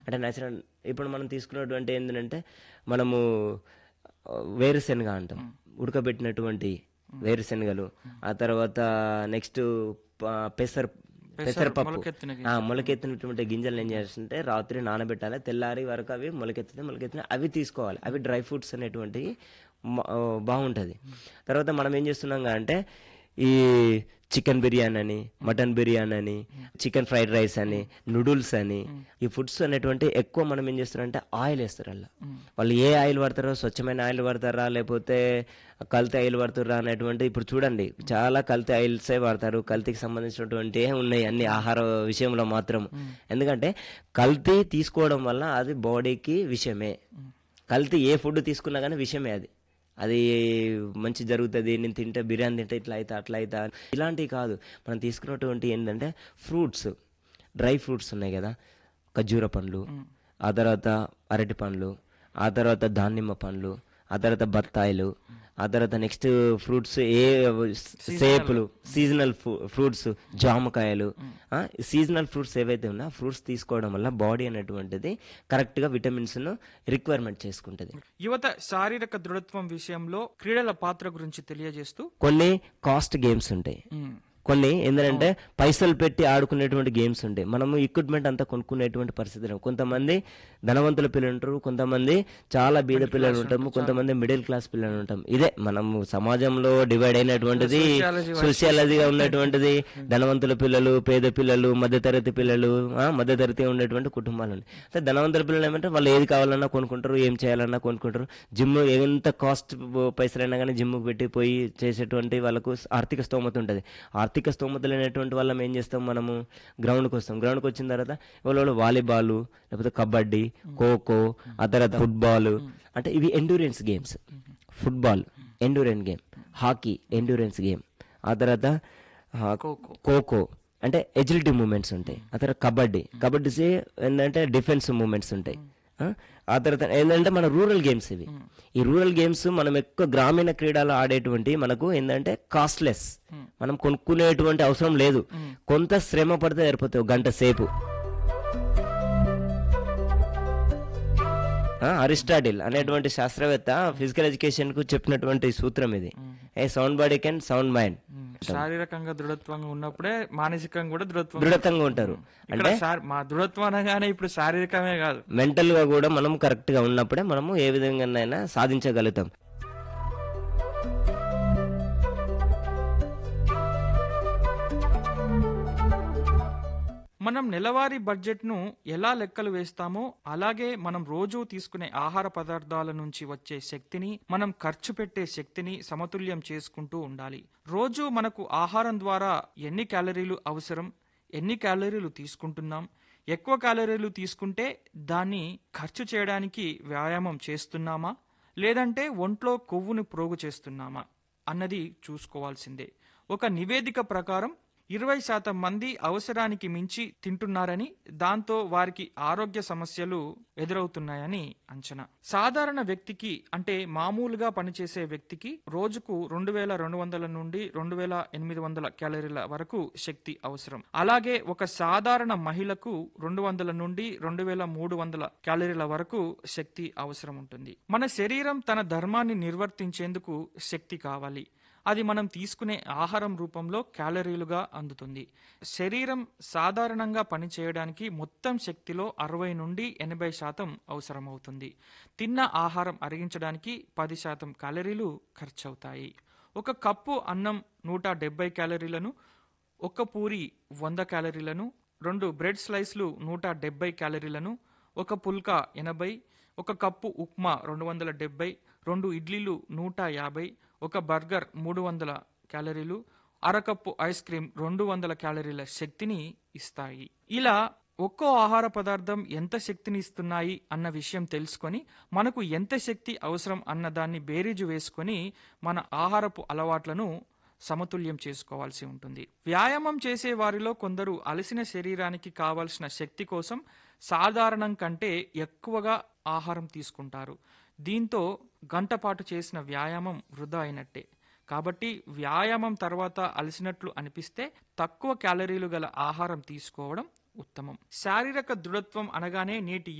అంటే నేచురల్ ఇప్పుడు మనం తీసుకున్నటువంటి ఏంటంటే మనము వేరుశెనగ అంటాం, ఉడకబెట్టినటువంటి వేరుశెనగలు. ఆ తర్వాత నెక్స్ట్ పెసర పెసరపప్పు, మొలకెత్తిన గింజలు. మొలకెత్తినటువంటి గింజలు ఏం చేస్తుంటే రాత్రి నానబెట్టాలి, తెల్లారి వరకు అవి మొలకెత్తిన అవి తీసుకోవాలి. అవి డ్రై ఫ్రూట్స్ అనేటువంటివి బాగుంటుంది. తర్వాత మనం ఏం చేస్తున్నాం అంటే ఈ చికెన్ బిర్యానీ అని, మటన్ బిర్యానీ అని, చికెన్ ఫ్రైడ్ రైస్ అని, నూడిల్స్ అని, ఈ ఫుడ్స్ అనేటువంటి ఎక్కువ మనం ఏం చేస్తారంటే ఆయిల్ వేస్తారు అలా. వాళ్ళు ఏ ఆయిల్ వాడతారో, స్వచ్ఛమైన ఆయిల్ వాడతారా లేకపోతే కల్తీ ఆయిల్ వాడుతారా అనేటువంటి, ఇప్పుడు చూడండి చాలా కల్తీ ఆయిల్సే వాడతారు. కల్తీకి సంబంధించినటువంటి ఉన్నాయి అన్ని ఆహార విషయంలో మాత్రం. ఎందుకంటే కల్తీ తీసుకోవడం వల్ల అది బాడీకి విషయమే. కల్తీ ఏ ఫుడ్ తీసుకున్నా కానీ విషయమే. అది మంచి జరుగుతుంది, నేను తింటే బిర్యానీ తింటే ఇట్లా అవుతా అట్లా అవుతా, ఇలాంటివి కాదు. మనం తీసుకున్నటువంటి ఏంటంటే ఫ్రూట్స్, డ్రై ఫ్రూట్స్ ఉన్నాయి కదా, ఖర్జూర పండ్లు, ఆ తర్వాత అరటి పండ్లు, ఆ తర్వాత దానిమ్మ పండ్లు, ఆ తర్వాత బత్తాయిలు, ఆ తర్వాత నెక్స్ట్ ఫ్రూట్స్ సేపులు, సీజనల్ ఫ్రూట్స్, జామకాయలు. సీజనల్ ఫ్రూట్స్ ఏవైతే ఉన్నా ఫ్రూట్స్ తీసుకోవడం వల్ల బాడీ అనేటువంటిది కరెక్ట్గా విటమిన్స్ను రిక్వైర్మెంట్ చేసుకుంటుంది. యువత శారీరక దృఢత్వం విషయంలో క్రీడల పాత్ర గురించి తెలియజేస్తూ కొన్ని కాస్ట్ గేమ్స్ ఉంటాయి, కొన్ని ఏంటంటే పైసలు పెట్టి ఆడుకునేటువంటి గేమ్స్ ఉంటాయి. మనము ఎక్విప్మెంట్ అంతా కొనుక్కునేటువంటి పరిస్థితి. కొంతమంది ధనవంతుల పిల్లలు ఉంటారు, కొంతమంది చాలా బీద పిల్లలు ఉంటాము, కొంతమంది మిడిల్ క్లాస్ పిల్లలు ఉంటాం. ఇదే మనము సమాజంలో డివైడ్ అయినటువంటిది, సోషియాలజీగా ఉన్నటువంటిది. ధనవంతుల పిల్లలు, పేద పిల్లలు, మధ్యతరగతి పిల్లలు, మధ్యతరగతి ఉన్నటువంటి కుటుంబాలు ఉన్నాయి. అంటే ధనవంతుల పిల్లలు ఏమంటే వాళ్ళు ఏది కావాలన్నా కొనుక్కుంటారు, ఏం చేయాలన్నా కొనుక్కుంటారు. జిమ్ ఎంత కాస్ట్ పైసలైనా కానీ జిమ్కి పెట్టి పోయి చేసేటువంటి వాళ్ళకు ఆర్థిక స్తోమత ఉంటుంది. ఆర్థిక స్తోమత లేనటువంటి వాళ్ళం ఏం చేస్తాం, మనము గ్రౌండ్కి వస్తాం. గ్రౌండ్కి వచ్చిన తర్వాత వాళ్ళు వాలీబాల్, లేకపోతే కబడ్డీ, ఖోఖో, ఆ తర్వాత ఫుట్బాల్, అంటే ఇవి endurance games. Football endurance game, hockey endurance game, ఆ తర్వాత ఖోఖో అంటే ఎజిలిటీ మూమెంట్స్ ఉంటాయి, ఆ తర్వాత కబడ్డీ ఏంటంటే డిఫెన్స్ మూమెంట్స్ ఉంటాయి. ఆ తర్వాత ఏంటంటే మన రూరల్ గేమ్స్ ఇవి. ఈ రూరల్ గేమ్స్ మనం ఎక్కువ గ్రామీణ క్రీడలు ఆడేటువంటి మనకు ఏంటంటే కాస్ట్లెస్, మనం కొనుక్కునేటువంటి అవసరం లేదు. కొంత శ్రమ పడితే సరిపోతుంది, గంట సేపు. అరిస్టాటిల్ అనేటువంటి శాస్త్రవేత్త ఫిజికల్ ఎడ్యుకేషన్ కు చెప్పినటువంటి సూత్రం ఇది. ఏ sound body can sound mind. శారీరకంగా దృఢత్వంగా ఉన్నప్పుడే మానసికంగా కూడా దృఢత్వంగా ఉంటారు. అంటే మా దృఢత్వం అనగానే ఇప్పుడు శారీరకమే కాదు, మెంటల్ గా కూడా మనం కరెక్ట్ గా ఉన్నప్పుడే మనము ఏ విధంగానైనా సాధించగలుగుతాం. మనం నెలవారీ బడ్జెట్ను ఎలా లెక్కలు వేస్తామో అలాగే మనం రోజూ తీసుకునే ఆహార పదార్థాల నుంచి వచ్చే శక్తిని, మనం ఖర్చు పెట్టే శక్తిని సమతుల్యం చేసుకుంటూ ఉండాలి. రోజు మనకు ఆహారం ద్వారా ఎన్ని క్యాలరీలు అవసరం, ఎన్ని క్యాలరీలు తీసుకుంటున్నాం, ఎక్కువ క్యాలరీలు తీసుకుంటే దాన్ని ఖర్చు చేయడానికి వ్యాయామం చేస్తున్నామా లేదంటే ఒంట్లో కొవ్వును ప్రోగు చేస్తున్నామా అన్నది చూసుకోవాల్సిందే. ఒక నివేదిక ప్రకారం 20% మంది అవసరానికి మించి తింటున్నారని, దాంతో వారికి ఆరోగ్య సమస్యలు ఎదురవుతున్నాయని అంచనా. సాధారణ వ్యక్తికి అంటే మామూలుగా పనిచేసే వ్యక్తికి రోజుకు 2200 నుండి 2800 క్యాలరీల వరకు శక్తి అవసరం. అలాగే ఒక సాధారణ మహిళకు 200 నుండి 2300 క్యాలరీల వరకు శక్తి అవసరం ఉంటుంది. మన శరీరం తన ధర్మాన్ని నిర్వర్తించేందుకు శక్తి కావాలి. అది మనం తీసుకునే ఆహారం రూపంలో క్యాలరీలుగా అందుతుంది. శరీరం సాధారణంగా పనిచేయడానికి మొత్తం శక్తిలో 60 నుండి 80% అవసరమవుతుంది. తిన్న ఆహారం అరిగించడానికి 10% క్యాలరీలు ఖర్చవుతాయి. ఒక కప్పు అన్నం 170 క్యాలరీలను, ఒక పూరి 100 క్యాలరీలను, 2 బ్రెడ్ స్లైస్లు 170 క్యాలరీలను, ఒక పుల్కా 80, ఒక కప్పు ఉప్మా 270, 2 ఇడ్లీలు 150, ఒక బర్గర్ 300 క్యాలరీలు, అరకప్పు ఐస్ క్రీమ్ 200 క్యాలరీల శక్తిని ఇస్తాయి. ఇలా ఒక్కో ఆహార పదార్థం ఎంత శక్తిని ఇస్తున్నాయి అన్న విషయం తెలుసుకొని మనకు ఎంత శక్తి అవసరం అన్న దాన్ని బేరీజు వేసుకొని మన ఆహారపు అలవాట్లను సమతుల్యం చేసుకోవాల్సి ఉంటుంది. వ్యాయామం చేసే వారిలో కొందరు అలసిన శరీరానికి కావాల్సిన శక్తి కోసం సాధారణం కంటే ఎక్కువగా ఆహారం తీసుకుంటారు. దీంతో గంట పాటు చేసిన వ్యాయామం వృధా అయినట్టే. కాబట్టి వ్యాయామం తర్వాత అలసినట్లు అనిపిస్తే తక్కువ క్యాలరీలు గల ఆహారం తీసుకోవడం ఉత్తమం. శారీరక దృఢత్వం అనగానే నేటి